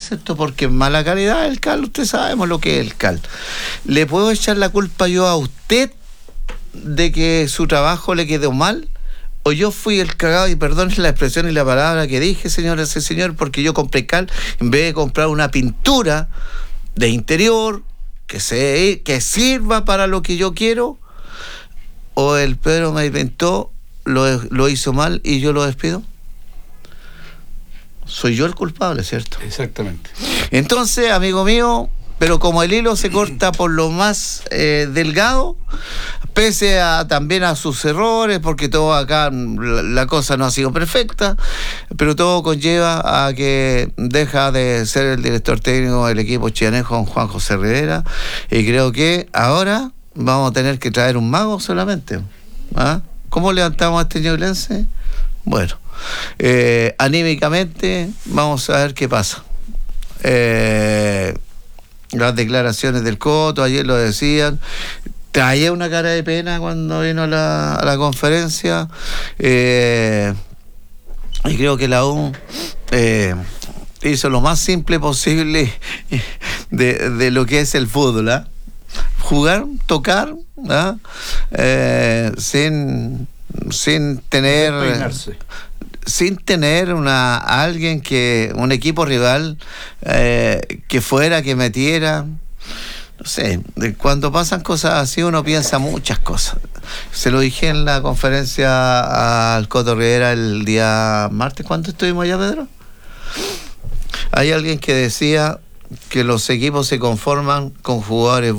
¿cierto? Porque mala calidad el CAL, usted sabemos lo que es el CAL. ¿Le puedo echar la culpa yo a usted de que su trabajo le quedó mal? ¿O yo fui el cagado, y perdone la expresión y la palabra que dije, señor, ese señor, porque yo compré CAL en vez de comprar una pintura de interior que sirva para lo que yo quiero? ¿O el Pedro me inventó, lo hizo mal y yo lo despido? Soy yo el culpable, ¿cierto? Exactamente. Entonces, amigo mío, pero como el hilo se corta por lo más delgado, pese también a sus errores, porque todo acá, la cosa no ha sido perfecta, pero todo conlleva a que deja de ser el director técnico del equipo chianejo, Juan José Rivera, y creo que ahora vamos a tener que traer un mago solamente. ¿Ah? ¿Cómo levantamos a este ñublense? Bueno, anímicamente vamos a ver qué pasa. Las declaraciones del Coto, ayer lo decían, traía una cara de pena cuando vino a la conferencia, y creo que la U hizo lo más simple posible de lo que es el fútbol, ¿eh? Jugar, tocar, sin tener un equipo rival que metiera. No sé, cuando pasan cosas así uno piensa muchas cosas. Se lo dije en la conferencia al Coto Rivera el día martes. ¿Cuánto estuvimos allá, Pedro? Hay alguien que decía que los equipos se conforman con jugadores